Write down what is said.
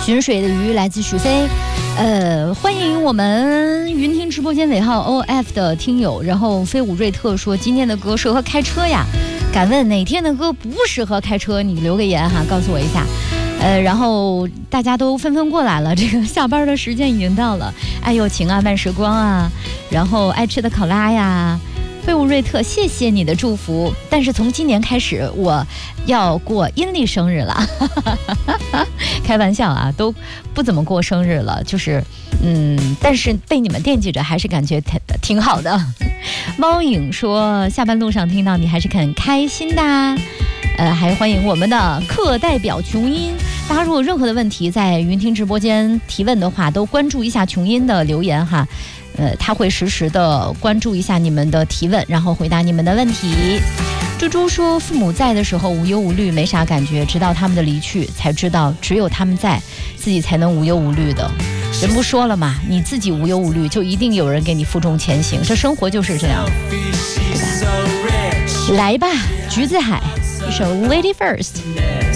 寻水的鱼来自许飞。欢迎我们云听直播间尾号 OF 的听友，然后飞舞瑞特说今天的歌适合开车呀，敢问哪天的歌不适合开车？你留个言哈，告诉我一下。然后大家都纷纷过来了，这个下班的时间已经到了。爱友情啊，慢时光啊，然后爱吃的考拉呀，飞舞瑞特，谢谢你的祝福。但是从今年开始，我要过阴历生日了，开玩笑啊，都不怎么过生日了，就是但是被你们惦记着，还是感觉挺好的。猫影说下班路上听到你还是很开心的。还欢迎我们的课代表琼音，大家如果有任何的问题在云听直播间提问的话，都关注一下琼音的留言哈，他会实时的关注一下你们的提问，然后回答你们的问题。猪猪说父母在的时候无忧无虑，没啥感觉，直到他们的离去才知道只有他们在，自己才能无忧无虑的。人不说了嘛，你自己无忧无虑，就一定有人给你负重前行，这生活就是这样，对吧？来吧，橘子海一首 Lady First。